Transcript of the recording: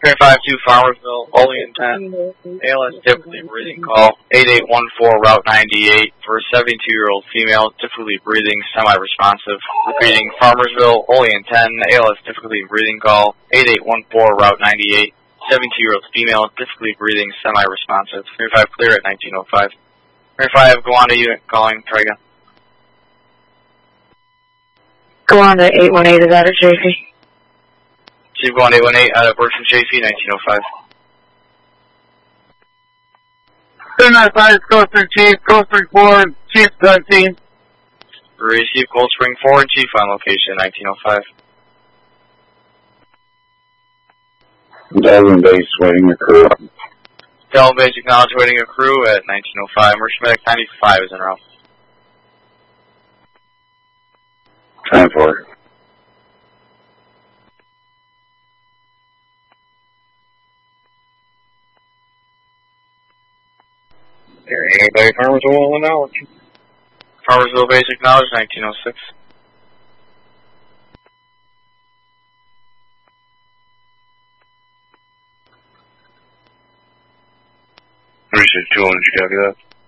352 Farmersville, Olean 10, ALS typically breathing call, 8814 Route 98 for a 72-year-old female, typically breathing, semi-responsive. Repeating, Farmersville, Olean 10, ALS typically breathing call, 8814 Route 98, 72-year-old female, typically breathing, semi-responsive. 35 clear at 1905. 35, go on to unit calling, try again. Go on to 818 is out of Chafee. Chief go on 818 out of Burton Chafee, 1905. 295 Cold Spring Chief, Cold Spring 4, Chief 17. Receive Cold Spring 4 and Chief on location, 1905. Delvin Base waiting a crew. Delvin Base acknowledge waiting a crew at 1905. Emergency Medic 95 is en route. Time for it. Anybody Farmersville acknowledge? Farmersville Base acknowledge, 1906. Research 200, did you copy that?